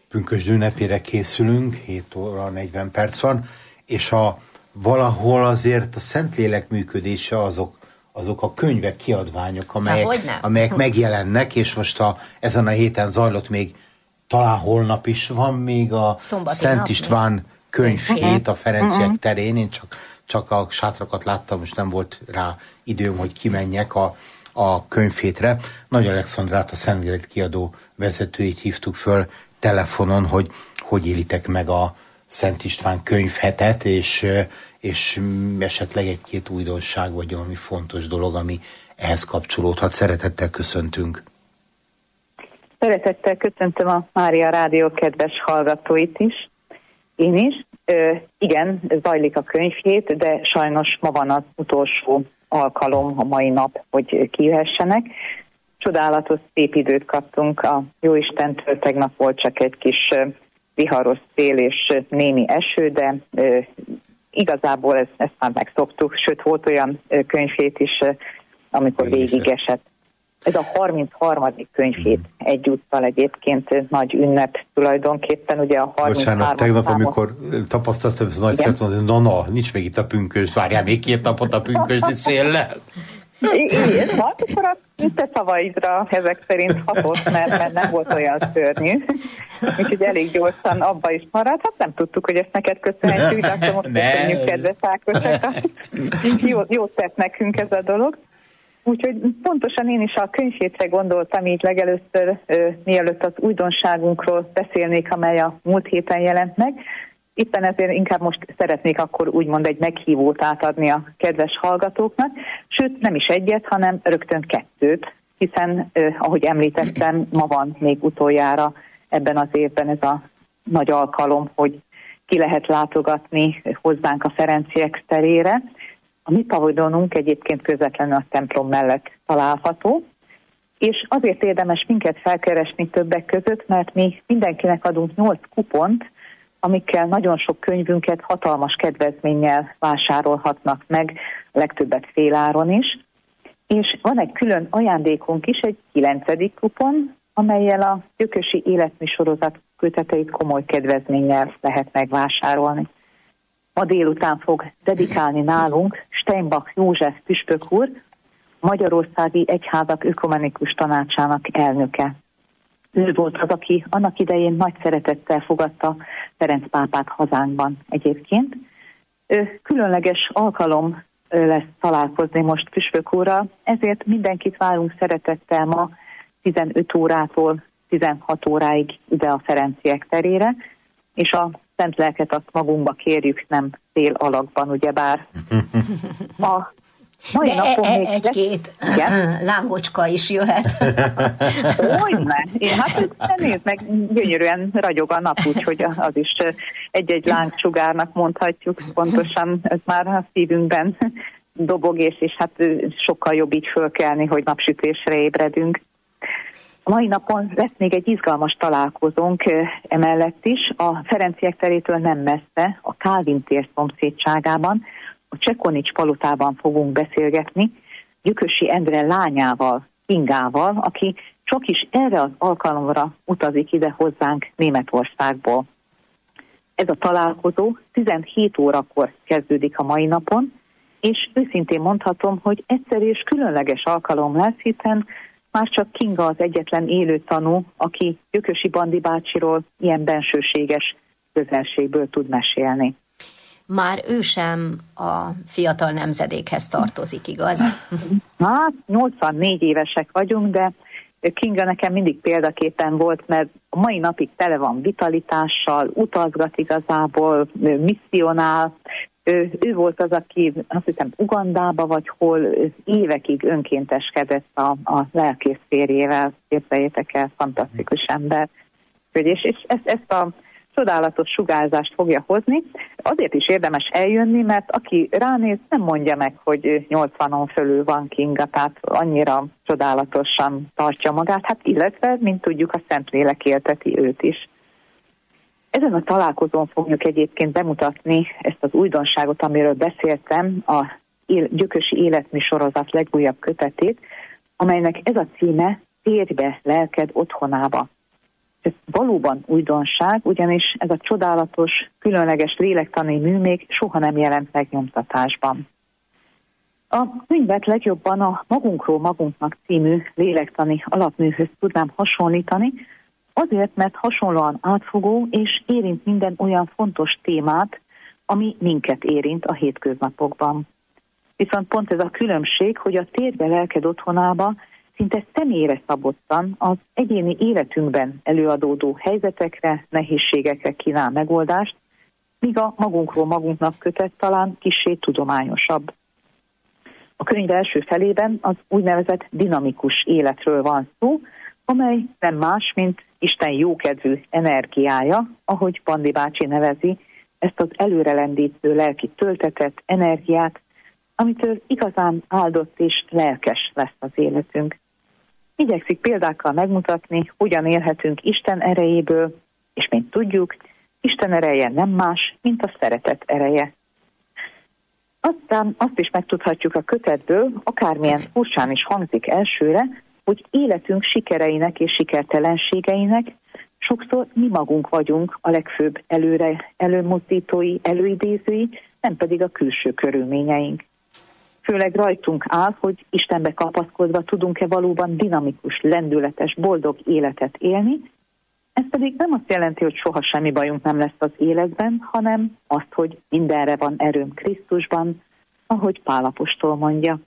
pünkösd ünnepére készülünk, 7 óra 40 perc van, és valahol azért a Szentlélek működése azok a könyvek, kiadványok, amelyek megjelennek, és most ezen a héten zajlott még, talán holnap is van még a Szent István könyvhét a Ferenciek terén. Én csak a sátrakat láttam, és nem volt rá időm, hogy kimenjek a könyvhétre. Nagy Alexandrát, a Szentlélek kiadó vezetőit hívtuk föl telefonon, hogy élitek meg a Szent István könyvhetet, és esetleg egy-két újdonság, vagy valami fontos dolog, ami ehhez kapcsolódhat. Szeretettel köszöntünk. Szeretettel köszöntöm a Mária Rádió kedves hallgatóit is. Én is. Igen, zajlik a könyvhét, de sajnos ma van az utolsó alkalom, a mai nap, hogy kijöhessenek. Csodálatos szép időt kaptunk a Jóistentől, tegnap volt csak egy kis viharos szél és némi eső, de igazából ezt már megszoktuk, sőt volt olyan könyvhét is, amikor végigesett. Ez a 33. könyvhét egyúttal egyébként nagy ünnep tulajdonképpen, ugye a 33. Bocsánat, tegnap, amikor tapasztaltam, ez nagy szép mondani, na, nincs még itt a pünkösd, várjál még 2 napot a pünkösdi széllel. Igen, hát akkor a te szavaidra ezek szerint hatott, mert nem volt olyan szörnyű. Úgyhogy elég gyorsan abba is maradt. Hát nem tudtuk, hogy ezt neked köszönhetjük, de akkor most köszönjük, kedves Ákosak. Jót tett nekünk ez a dolog. Úgyhogy pontosan én is a könyvhétre gondoltam így legelőször, mielőtt az újdonságunkról beszélnék, amely a múlt héten jelent meg. Éppen ezért inkább most szeretnék akkor úgymond egy meghívót átadni a kedves hallgatóknak, sőt nem is egyet, hanem rögtön 2, hiszen ahogy említettem, ma van még utoljára ebben az évben ez a nagy alkalom, hogy ki lehet látogatni hozzánk a Ferenciek terére. A mi pavilonunk egyébként közvetlenül a templom mellett található, és azért érdemes minket felkeresni többek között, mert mi mindenkinek adunk 8 kupont, amikkel nagyon sok könyvünket hatalmas kedvezménnyel vásárolhatnak meg, legtöbbet féláron is. És van egy külön ajándékunk is, egy 9. kupon, amellyel a Gyökösi életműsorozat köteteit komoly kedvezménnyel lehet megvásárolni. Ma délután fog dedikálni nálunk Steinbach József püspök úr, Magyarországi Egyházak Ökumenikus Tanácsának elnöke. Ő volt az, aki annak idején nagy szeretettel fogadta Ferenc pápát hazánkban egyébként. Különleges alkalom lesz találkozni most püspök úrral, ezért mindenkit várunk szeretettel ma 15 órától 16 óráig ide a Ferenciek terére, és a Szent Lelket azt magunkba kérjük, nem szél alakban, ugyebár. De egy-két lángocska is jöhet. Hogyne? Hát nézd meg, gyönyörűen ragyog a nap, úgyhogy az is egy-egy lángcsugárnak mondhatjuk. Pontosan ez már a szívünkben dobog, és hát sokkal jobb így fölkelni, hogy napsütésre ébredünk. A mai napon lesz még egy izgalmas találkozónk emellett is. A Ferenciek terétől nem messze, a Kálvin tér szomszédságában, a Csekonics palotában fogunk beszélgetni Gyökösi Endre lányával, Kingával, aki csak is erre az alkalomra utazik ide hozzánk Németországból. Ez a találkozó 17 órakor kezdődik a mai napon, és őszintén mondhatom, hogy egyszerű és különleges alkalom lesz, hiszen már csak Kinga az egyetlen élő tanú, aki Gyökösi Bandi bácsiról ilyen bensőséges közelségből tud mesélni. Már ő sem a fiatal nemzedékhez tartozik, igaz? Hát 84 évesek vagyunk, de Kinga nekem mindig példaképpen volt, mert a mai napig tele van vitalitással, utazgat igazából, misszionál. Ő volt az, aki azt hiszem Ugandába vagy hol évekig önkénteskedett a lelkész férjével, képzeljétek el, fantasztikus ember. És ezt a csodálatos sugárzást fogja hozni. Azért is érdemes eljönni, mert aki ránéz, nem mondja meg, hogy 80-on fölül van Kinga, tehát annyira csodálatosan tartja magát, hát illetve, mint tudjuk, a Szentlélek élteti őt is. Ezen a találkozón fogjuk egyébként bemutatni ezt az újdonságot, amiről beszéltem, a Gyökösi életműsorozat legújabb kötetét, amelynek ez a címe Térj be lelked otthonába. Ez valóban újdonság, ugyanis ez a csodálatos, különleges lélektani mű még soha nem jelent meg nyomtatásban. A könyvet legjobban a Magunkról magunknak című lélektani alapműhöz tudnám hasonlítani, azért, mert hasonlóan átfogó és érint minden olyan fontos témát, ami minket érint a hétköznapokban. Viszont pont ez a különbség, hogy a Térbe lelked otthonába szinte személyre szabottan az egyéni életünkben előadódó helyzetekre, nehézségekre kínál megoldást, míg a Magunkról magunknak kötet talán kissé tudományosabb. A könyv első felében az úgynevezett dinamikus életről van szó, amely nem más, mint Isten jókedvű energiája, ahogy Bandi bácsi nevezi ezt az előrelendítő lelki töltetet, energiát, amitől igazán áldott és lelkes lesz az életünk. Igyekszik példákkal megmutatni, hogyan élhetünk Isten erejéből, és mint tudjuk, Isten ereje nem más, mint a szeretet ereje. Aztán azt is megtudhatjuk a kötetből, akármilyen furcsán is hangzik elsőre, hogy életünk sikereinek és sikertelenségeinek sokszor mi magunk vagyunk a legfőbb előmozdítói, előidézői, nem pedig a külső körülményeink. Főleg rajtunk áll, hogy Istenbe kapaszkodva tudunk-e valóban dinamikus, lendületes, boldog életet élni. Ez pedig nem azt jelenti, hogy soha semmi bajunk nem lesz az életben, hanem azt, hogy mindenre van erőm Krisztusban, ahogy Pál apostol mondja.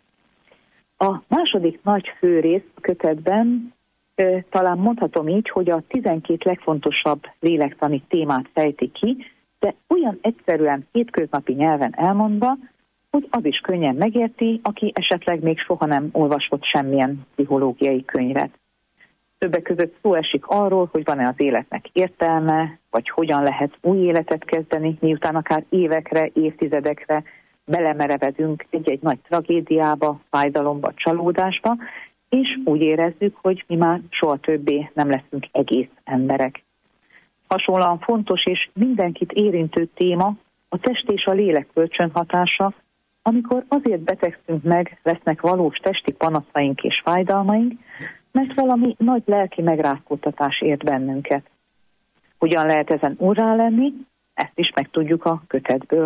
A második nagy főrész a kötetben talán mondhatom így, hogy a 12 legfontosabb lélektani témát fejti ki, de olyan egyszerűen hétköznapi nyelven elmondva, hogy az is könnyen megérti, aki esetleg még soha nem olvasott semmilyen pszichológiai könyvet. Többek között szó esik arról, hogy van-e az életnek értelme, vagy hogyan lehet új életet kezdeni, miután akár évekre, évtizedekre belemerevedünk egy-egy nagy tragédiába, fájdalomba, csalódásba, és úgy érezzük, hogy mi már soha többé nem leszünk egész emberek. Hasonlóan fontos és mindenkit érintő téma a test és a lélek kölcsönhatása, amikor azért betegszünk meg, lesznek valós testi panaszaink és fájdalmaink, mert valami nagy lelki megrázkódtatás ért bennünket. Hogyan lehet ezen úrrá lenni? Ezt is megtudjuk a kötetből.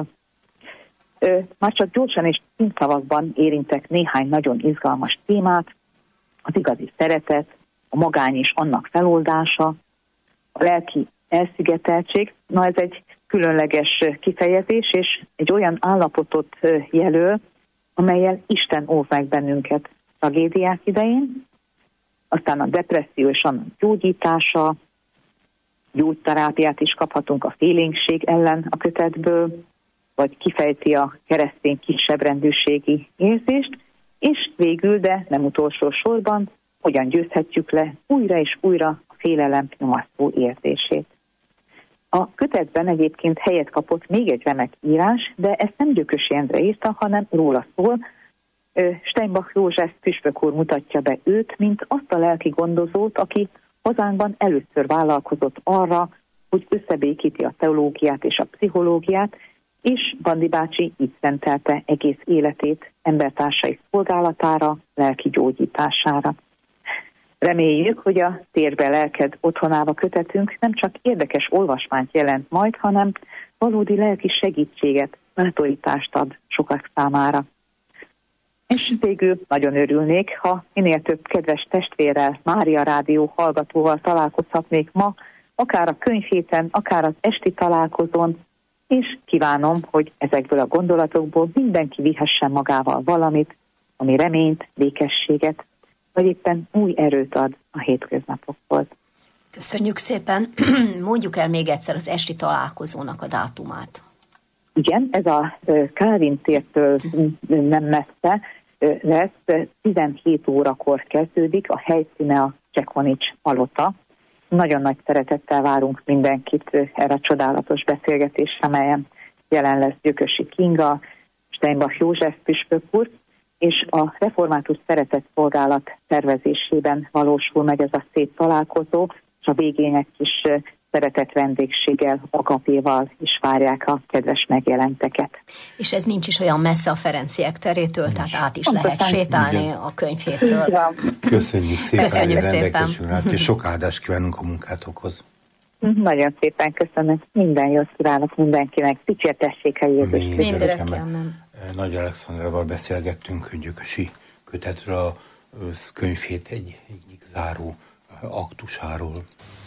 Már csak gyorsan és címszavakban érintek néhány nagyon izgalmas témát, az igazi szeretet, a magány és annak feloldása, a lelki elszigeteltség. Na, ez egy különleges kifejezés, és egy olyan állapotot jelöl, amellyel Isten óv meg bennünket tragédiák idején, aztán a depresszió és annak gyógyítása, gyógyterápiát is kaphatunk a félénkség ellen a kötetből, vagy kifejti a keresztény kisebbrendűségi érzést, és végül, de nem utolsó sorban, hogyan győzhetjük le újra és újra a félelem nyomasztó érzését. A kötetben egyébként helyet kapott még egy remek írás, de ezt nem Gyökösi Endre írta, hanem róla szól. Steinbach József püspök úr mutatja be őt, mint azt a lelki gondozót, aki hazánkban először vállalkozott arra, hogy összebékíti a teológiát és a pszichológiát, és Bandi bácsi így szentelte egész életét embertársai szolgálatára, lelki gyógyítására. Reméljük, hogy a Térbe lelked otthonába kötetünk nem csak érdekes olvasmányt jelent majd, hanem valódi lelki segítséget, bátorítást ad sokak számára. És végül nagyon örülnék, ha minél több kedves testvérrel, Mária Rádió hallgatóval találkozhatnék ma, akár a könyvhéten, akár az esti találkozón, és kívánom, hogy ezekből a gondolatokból mindenki vihessen magával valamit, ami reményt, békességet, vagy éppen új erőt ad a hétköznapokhoz. Köszönjük szépen. Mondjuk el még egyszer az esti találkozónak a dátumát. Igen, ez a Kálvin tértől nem messze lesz, 17 órakor kezdődik, a helyszíne a Csekonics palota. Nagyon nagy szeretettel várunk mindenkit erre a csodálatos beszélgetésre, amelyen jelen lesz Gyökösi Kinga, Steinbach József püspök úr, és a Református Szeretetszolgálat szervezésében valósul meg ez a szép találkozó, és a végén egy kis szeretett vendégséggel, agapéval is várják a kedves megjelenteket. És ez nincs is olyan messze a Ferenciek terétől, tehát át is lehet sétálni a könyvhétről. Köszönjük szépen, Köszönjük szépen. És sok áldást kívánunk a munkátokhoz. Nagyon szépen köszönöm. Minden jót kívánok mindenkinek. Dicsértessék a Jézus. Mindörökképpen. Nagy Alexandrával beszélgettünk Gyökösi kötetről, a könyvhét egyik záró aktusáról.